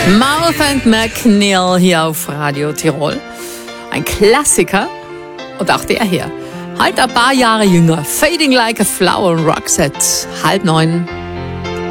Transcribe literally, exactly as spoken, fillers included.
Mouth and McNeil hier auf Radio Tirol. Ein Klassiker. Und auch der hier. Halt ein paar Jahre jünger. Fading like a flower, Roxette. Halb neun.